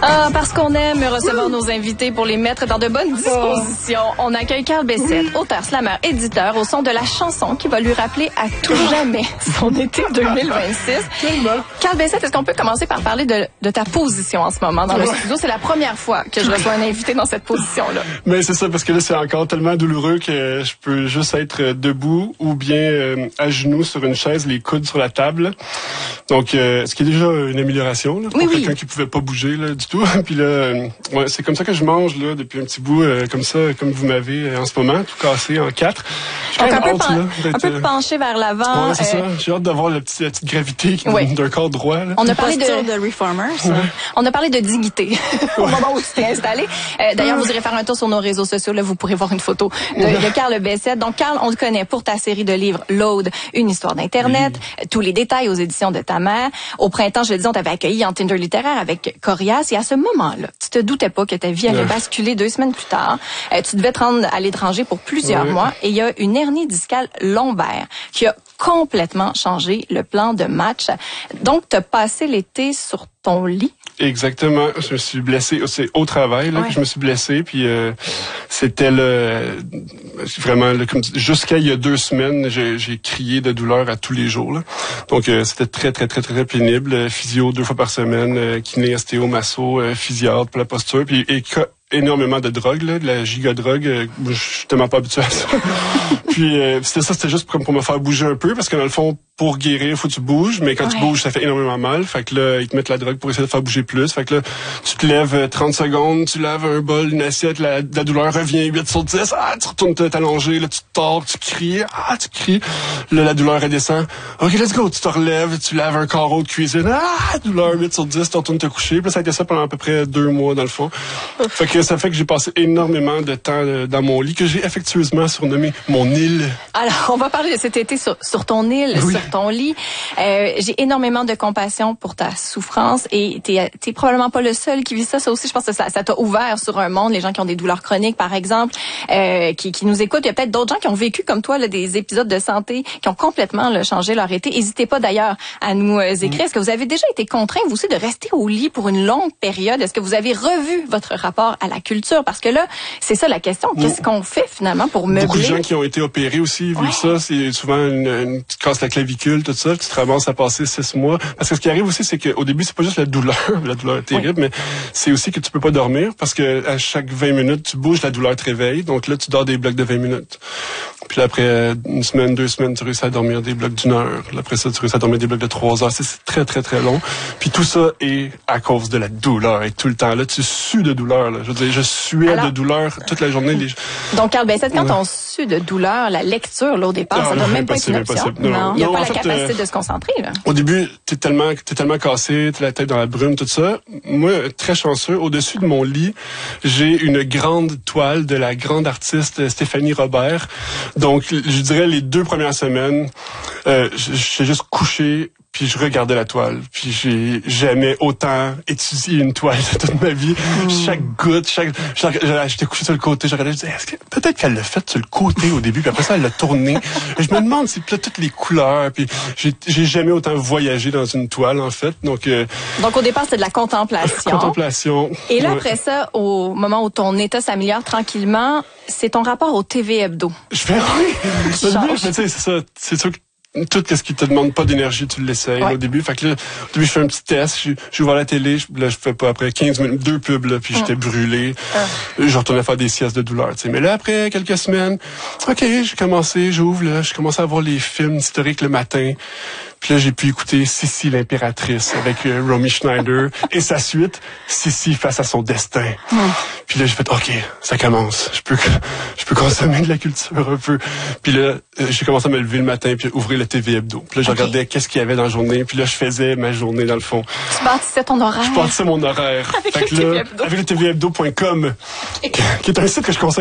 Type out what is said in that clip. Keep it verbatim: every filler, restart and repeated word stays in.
Ah, parce qu'on aime recevoir nos invités pour les mettre dans de bonnes dispositions. On accueille Carl Bessette, auteur, slammer, éditeur, au son de la chanson qui va lui rappeler à tout jamais son été deux mille vingt-six. Carl Bessette, est-ce qu'on peut commencer par parler de, de ta position en ce moment dans le studio? C'est la première fois que je reçois un invité dans cette position-là. Mais c'est ça, parce que là, c'est encore tellement douloureux que je peux juste être debout ou bien euh, à genoux sur une chaise, les coudes sur la table. Donc, euh, ce qui est déjà une amélioration là, pour oui, quelqu'un oui. qui pouvait pas bouger là, du tout. Puis là, euh, ouais, c'est comme ça que je mange là depuis un petit bout, euh, comme ça, comme vous m'avez euh, en ce moment, tout cassé en quatre. Donc, un peu, hâte, pen- là, un peu penché vers l'avant. Ouais, c'est euh, ça. J'ai hâte d'avoir la petite, la petite gravité oui. d'un corps droit. Là. On a parlé de, de Reformers. Ouais. On a parlé de dignité au moment où tu t'es installé. Euh, d'ailleurs, vous irez faire un tour sur nos réseaux sociaux. Là, vous pourrez voir une photo de, de Carl Bessette. Donc, Carl, on le connaît pour ta série de livres Load, une histoire d'Internet, oui. Tous les détails aux éditions de ta mère. Au printemps, je le disais, on t'avait accueilli en Tinder littéraire avec Corias. Et à ce moment-là, tu te doutais pas que ta vie allait basculer deux semaines plus tard. Euh, tu devais te rendre à l'étranger pour plusieurs oui. mois. Et il y a une hernie discale lombaire qui a complètement changé le plan de match. Donc, tu as passé l'été sur ton lit. Exactement. Je me suis blessé. C'est au travail là, ouais. que je me suis blessé. Puis euh, c'était le vraiment le, comme jusqu'à il y a deux semaines, j'ai, j'ai crié de douleur à tous les jours. Là. Donc euh, c'était très très très très pénible. Physio deux fois par semaine, euh, kiné, ostéo, masso, euh, physiatre pour la posture. Puis et, énormément de drogue, là, de la giga-drogue. Euh, je suis tellement pas habitué à ça. Puis euh, c'était ça, c'était juste pour, pour me faire bouger un peu, parce que dans le fond, pour guérir, il faut que tu bouges, mais quand ouais. tu bouges, ça fait énormément mal. Fait que là, ils te mettent la drogue pour essayer de te faire bouger plus. Fait que là, tu te lèves trente secondes, tu laves un bol, une assiette, la, la douleur revient huit sur dix. Ah, tu retournes t'allonger, là, tu te tords, tu cries. Ah, tu cries. Là, la douleur redescend. OK, let's go. Tu te relèves, tu laves un carreau de cuisine. Ah, douleur huit sur dix, tu retournes te coucher. Puis là, ça a été ça pendant à peu près deux mois, dans le fond. Fait que ça fait que j'ai passé énormément de temps dans mon lit, que j'ai affectueusement surnommé mon île. Alors, on va parler de cet été sur, sur ton île, oui. sur ton lit. Euh, j'ai énormément de compassion pour ta souffrance et t'es, t'es probablement pas le seul qui vit ça. Ça aussi, je pense que ça, ça t'a ouvert sur un monde. Les gens qui ont des douleurs chroniques, par exemple, euh, qui, qui nous écoutent. Il y a peut-être d'autres gens qui ont vécu comme toi là, des épisodes de santé qui ont complètement là, changé leur été. N'hésitez pas d'ailleurs à nous euh, écrire. Est-ce que vous avez déjà été contraint, vous aussi, de rester au lit pour une longue période? Est-ce que vous avez revu votre rapport à la culture? Parce que là, c'est ça la question. Qu'est-ce qu'on fait finalement pour meubler? Beaucoup de gens qui ont été opérés aussi, vu ouais. ça, c'est souvent une, une tu te casses la clavicule, tout ça, tu te ramasses à passer six mois. Parce que ce qui arrive aussi, c'est qu'au début, c'est pas juste la douleur, la douleur est terrible, oui. mais c'est aussi que tu peux pas dormir parce que à chaque vingt minutes, tu bouges, la douleur te réveille. Donc là, tu dors des blocs de vingt minutes. Puis là, après une semaine, deux semaines, tu réussis à dormir des blocs d'une heure. Là, après ça, tu réussis à dormir des blocs de trois heures. C'est, c'est très, très, très long. Puis tout ça est à cause de la douleur. Et tout le temps, là, tu sues de douleur. Là. Je veux dire, je suais Alors, de douleur toute la journée. Les... Donc, Carl Bessette, quand ouais. on sue de douleur, la lecture, là, au départ, ah, ça doit même pas être une option. Non, non. Il n'y a non, pas la fait, capacité euh, de se concentrer. Là. Au début, t'es tellement, t'es tellement cassé, t'as la tête dans la brume, tout ça. Moi, très chanceux, au-dessus de mon lit, j'ai une grande toile de la grande artiste Stéphanie Robert. Donc, je dirais les deux premières semaines, euh, j'ai juste couché, puis je regardais la toile. Puis j'ai jamais autant étudié une toile de toute ma vie. Mmh. Chaque goutte, chaque, chaque j'étais couché sur le côté, je regardais, je disais, est-ce que peut-être qu'elle l'a fait sur le côté au début, puis après ça elle l'a tourné. Je me demande si là toutes les couleurs, puis j'ai, j'ai jamais autant voyagé dans une toile en fait. Donc euh, donc au départ c'était de la contemplation. Contemplation. Et là ouais. après ça, au moment où ton état s'améliore tranquillement, c'est ton rapport au T V Hebdo. Je fais oui. Tu sais, c'est ça, c'est sûr que tout ce qui te demande pas d'énergie, tu l'essayes ouais. au début. Fait que là, au début, je fais un petit test. Je, je vois la télé. Je, là, je fais pas après quinze minutes, deux pubs, là, puis j'étais brûlé. Ouais. Je retournais faire des siestes de douleur, tu sais. Mais là, après quelques semaines, OK, j'ai commencé, j'ouvre, là, je commence à voir les films historiques le matin. Puis là, j'ai pu écouter Sissi l'impératrice avec euh, Romy Schneider et sa suite, Sissi face à son destin. Mm. Puis là, j'ai fait, OK, ça commence. Je peux, je peux consommer de la culture un peu. Puis là, j'ai commencé à me lever le matin puis ouvrir le T V Hebdo. Puis là, je okay. regardais qu'est-ce qu'il y avait dans la journée. Puis là, je faisais ma journée dans le fond. Tu bâtissais ton horaire. Je bâtissais mon horaire. Avec fait le que là, avec le T V hebdo point com, qui est un site que je conseille